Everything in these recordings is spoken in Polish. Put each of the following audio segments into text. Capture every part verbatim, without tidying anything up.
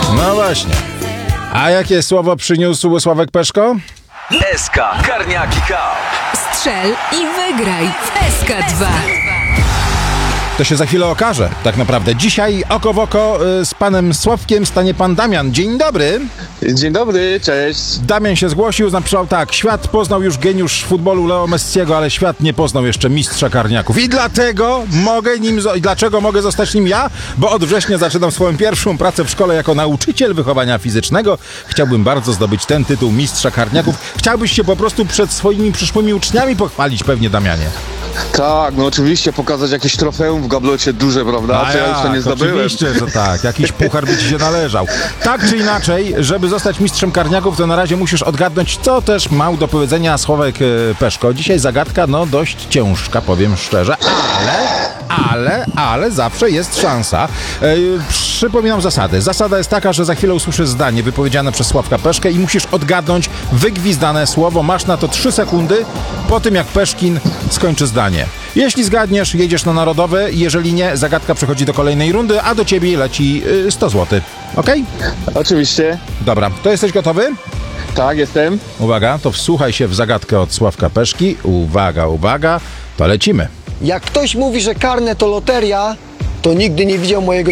No właśnie. A jakie słowo przyniósł Sławek Peszko? S K Karniaki Cup. Strzel i wygraj w S K dwa. To się za chwilę okaże, tak naprawdę. Dzisiaj oko w oko y, z panem Sławkiem stanie pan Damian. Dzień dobry. Dzień dobry, cześć. Damian się zgłosił, napisał tak. Świat poznał już geniusz futbolu Leo Messiego, ale świat nie poznał jeszcze mistrza karniaków. I dlatego mogę nim, zo- i dlaczego mogę zostać nim ja? Bo od września zaczynam swoją pierwszą pracę w szkole jako nauczyciel wychowania fizycznego. Chciałbym bardzo zdobyć ten tytuł mistrza karniaków. Chciałbyś się po prostu przed swoimi przyszłymi uczniami pochwalić pewnie, Damianie. Tak, no oczywiście pokazać jakieś trofeum w gablocie duże, prawda? A To ja już to nie jak, zdobyłem. oczywiście, że tak. Jakiś puchar by ci się należał. Tak czy inaczej, żeby zostać mistrzem karniaków, to na razie musisz odgadnąć, co też miał do powiedzenia Sławek e, Peszko. Dzisiaj zagadka, no dość ciężka, powiem szczerze, ale, ale, ale zawsze jest szansa. E, przypominam zasady. Zasada jest taka, że za chwilę usłyszysz zdanie wypowiedziane przez Sławka Peszkę i musisz odgadnąć wygwizdane słowo. Masz na to trzy sekundy po tym, jak Peszkin skończy zdanie. Jeśli zgadniesz, jedziesz na narodowe, jeżeli nie, zagadka przechodzi do kolejnej rundy, a do ciebie leci y, sto złotych. Okej? Oczywiście. Dobra, to jesteś gotowy? Tak, jestem. Uwaga, to wsłuchaj się w zagadkę od Sławka Peszki. Uwaga, uwaga, to lecimy. Jak ktoś mówi, że karne to loteria, to nigdy nie widział mojego...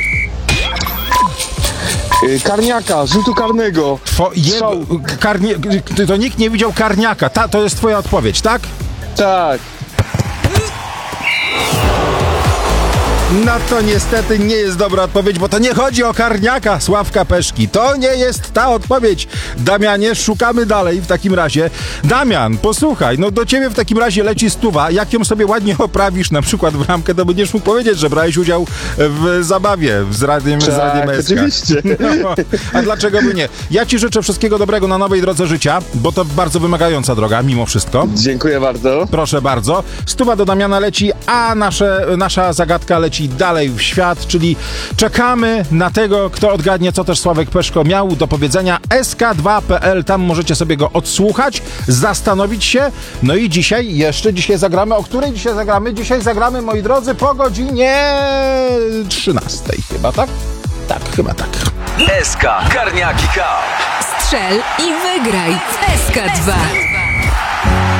Yy, karniaka, rzutu karnego. Two, jego, Strzał. karnie, to nikt nie widział karniaka. Ta, to jest twoja odpowiedź, tak? Tak. No to niestety nie jest dobra odpowiedź, bo to nie chodzi o karniaka Sławka Peszki. To nie jest ta odpowiedź. Damianie, szukamy dalej w takim razie. Damian, posłuchaj, no do ciebie w takim razie leci stuwa. Jak ją sobie ładnie oprawisz, na przykład w ramkę, to będziesz mógł powiedzieć, że brałeś udział w zabawie z Radiem, z Radiem Tak, S K. oczywiście. No, a dlaczego by nie? Ja ci życzę wszystkiego dobrego na nowej drodze życia, bo to bardzo wymagająca droga, mimo wszystko. Dziękuję bardzo. Proszę bardzo. Stuwa do Damiana leci, a nasze, nasza zagadka leci dalej w świat, czyli czekamy na tego, kto odgadnie, co też Sławek Peszko miał do powiedzenia. S K dwa kropka P L, tam możecie sobie go odsłuchać, zastanowić się. No i dzisiaj, jeszcze dzisiaj zagramy. O której dzisiaj zagramy? Dzisiaj zagramy, moi drodzy, po godzinie trzynastej chyba, tak? Tak, chyba tak. S K Karniaki Cup. Strzel i wygraj w S K dwa.